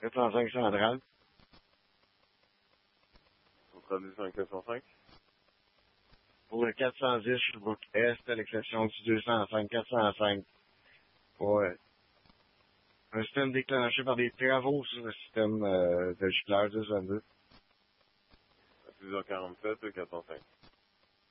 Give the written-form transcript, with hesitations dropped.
405 centrale. Pour traduire sur un 405. Pour le 410 Sherbrooke Est, à l'exception du 205, 405. Ouais. Un système déclenché par des travaux sur le système de gicleur 222. À 6h47, 405.